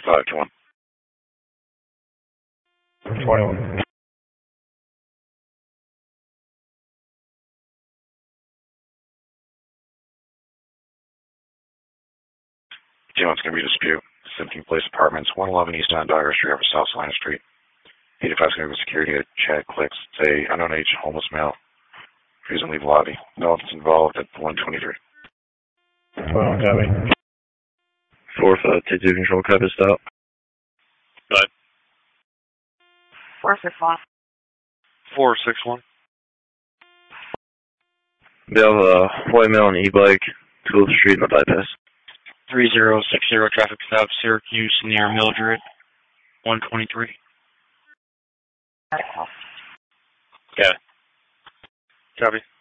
521. 21. It's going to be a dispute. 17 Place Apartments, 111 East Onondaga Street over South Salina Street. 85 is going to be security at Chad Clicks. It's a unknown age homeless male. Please don't leave the lobby. No one's involved at 123. Well, copy. 4522 control, copy, stop. Go ahead. 461. 461. We have a white male on e-bike, 12th Street in the bypass. 3060 traffic stop, Syracuse near Mildred, 123. Okay. Got it. Copy.